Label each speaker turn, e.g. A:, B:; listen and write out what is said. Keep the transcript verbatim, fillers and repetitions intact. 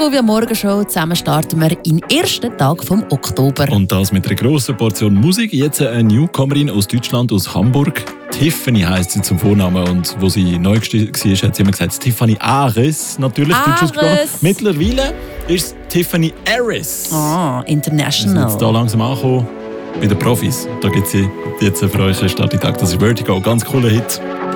A: Sylvia Morgenshow. Zusammen starten wir in den ersten Tag vom Oktober.
B: Und das mit einer grossen Portion Musik. Jetzt eine Newcomerin aus Deutschland, aus Hamburg. Tiffany heisst sie zum Vornamen. Und wo sie neu war, hat sie immer gesagt, Tiffany Ares, natürlich.
A: Ares.
B: Mittlerweile ist es Tiffany Ares.
A: Ah, international.
B: Wir sind jetzt hier langsam angekommen bei den Profis. Da gibt es jetzt für euch einen Starttag. Das ist Vertigo, ganz cooler Hit.